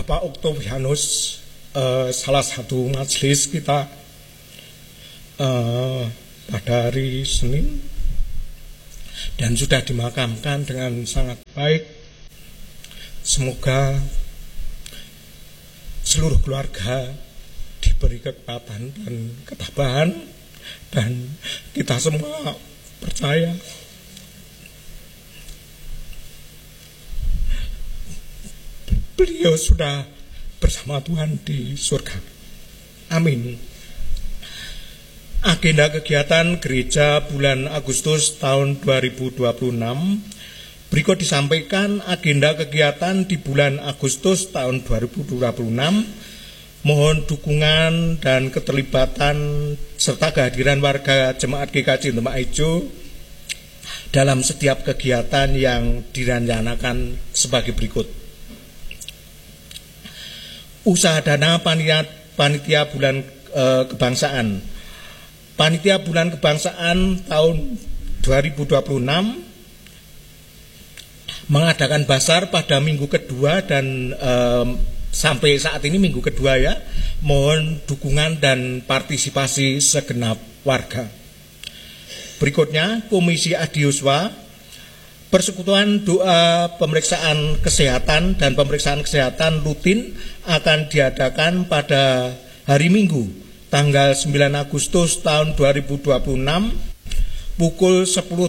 Bapak Oktavianus, salah satu majelis kita pada hari Senin, dan sudah dimakamkan dengan sangat baik. Semoga seluruh keluarga diberi kekuatan dan ketabahan, dan kita semua percaya beliau sudah bersama Tuhan di surga. Amin. Agenda kegiatan gereja bulan Agustus tahun 2026. Berikut disampaikan agenda kegiatan di bulan Agustus tahun 2026. Mohon dukungan dan keterlibatan serta kehadiran warga Jemaat GKJ Demak Ijo dalam setiap kegiatan yang direncanakan sebagai berikut. Usaha dana panitia bulan kebangsaan. Panitia bulan kebangsaan tahun 2026 mengadakan basar pada minggu kedua dan sampai saat ini minggu kedua ya. Mohon dukungan dan partisipasi segenap warga. Berikutnya Komisi Adiuswa. Persekutuan doa pemeriksaan kesehatan dan pemeriksaan kesehatan rutin akan diadakan pada hari Minggu tanggal 9 Agustus tahun 2026 pukul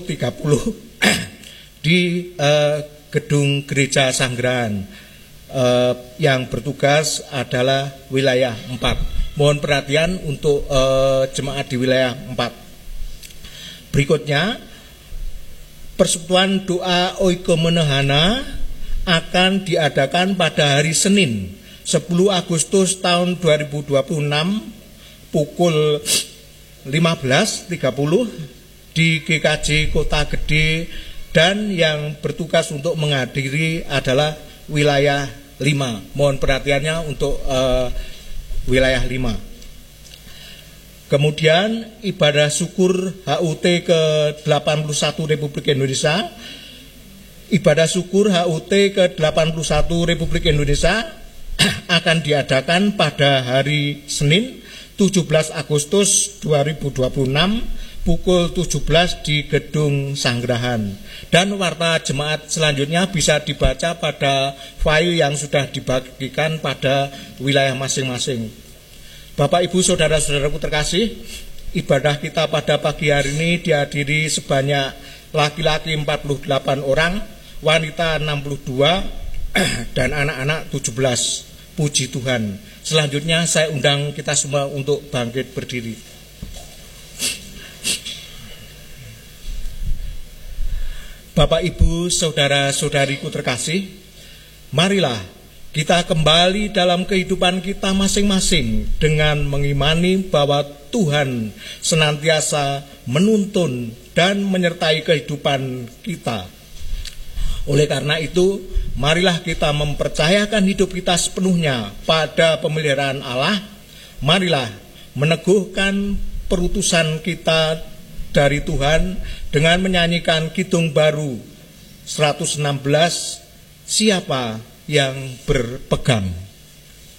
10.30 di gedung Gereja Sanggerahan. Yang bertugas adalah wilayah 4. Mohon perhatian untuk jemaat di wilayah 4. Berikutnya, Persekutuan doa Oikomenehana akan diadakan pada hari Senin 10 Agustus tahun 2026 pukul 15.30 di GKJ Kota Gede, dan yang bertugas untuk menghadiri adalah wilayah 5. Mohon perhatiannya untuk wilayah 5. Kemudian ibadah syukur HUT ke-81 Republik Indonesia. Ibadah syukur HUT ke-81 Republik Indonesia akan diadakan pada hari Senin 17 Agustus 2026 pukul 17 di Gedung Sanggerahan. Dan warta jemaat selanjutnya bisa dibaca pada file yang sudah dibagikan pada wilayah masing-masing. Bapak, Ibu, Saudara-saudaraku terkasih, ibadah kita pada pagi hari ini dihadiri sebanyak laki-laki 48 orang, wanita 62, dan anak-anak 17. Puji Tuhan. Selanjutnya saya undang kita semua untuk bangkit berdiri. Bapak, Ibu, Saudara-saudariku terkasih, marilah kita kembali dalam kehidupan kita masing-masing dengan mengimani bahwa Tuhan senantiasa menuntun dan menyertai kehidupan kita. Oleh karena itu, marilah kita mempercayakan hidup kita sepenuhnya pada pemeliharaan Allah. Marilah meneguhkan perutusan kita dari Tuhan dengan menyanyikan kidung baru 116, siapa yang berpegang.